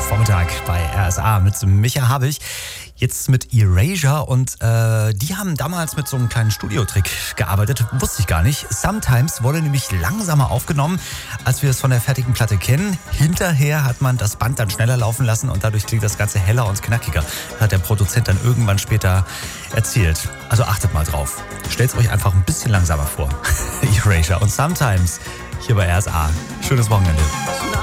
Vormittag bei RSA mit Micha Habich. Jetzt mit Erasure und die haben damals mit so einem kleinen Studiotrick gearbeitet, wusste ich gar nicht. Sometimes wurde nämlich langsamer aufgenommen, als wir es von der fertigen Platte kennen. Hinterher hat man das Band dann schneller laufen lassen und dadurch klingt das Ganze heller und knackiger. Das hat der Produzent dann irgendwann später erzählt. Also achtet mal drauf. Stellt es euch einfach ein bisschen langsamer vor. Erasure und Sometimes hier bei RSA. Schönes Wochenende.